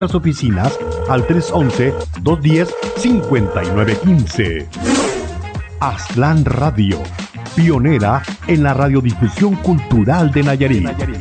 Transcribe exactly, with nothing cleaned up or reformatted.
las oficinas al tres once, dos diez, cincuenta y nueve quince. Aztlán Radio, pionera en la radiodifusión cultural de Nayarit.